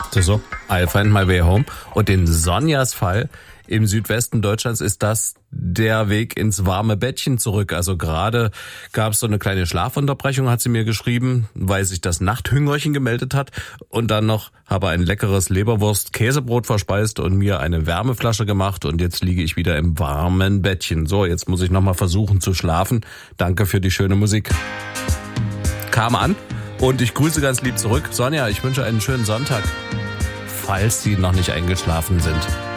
So, I'll find my way home. Und in Sonjas Fall im Südwesten Deutschlands ist das der Weg ins warme Bettchen zurück. Also gerade gab es so eine kleine Schlafunterbrechung, hat sie mir geschrieben, weil sich das Nachthüngerchen gemeldet hat. Und dann noch habe ein leckeres Leberwurst-Käsebrot verspeist und mir eine Wärmeflasche gemacht. Und jetzt liege ich wieder im warmen Bettchen. So, jetzt muss ich nochmal versuchen zu schlafen. Danke für die schöne Musik. Kam an und ich grüße ganz lieb zurück. Sonja, ich wünsche einen schönen Sonntag, falls Sie noch nicht eingeschlafen sind.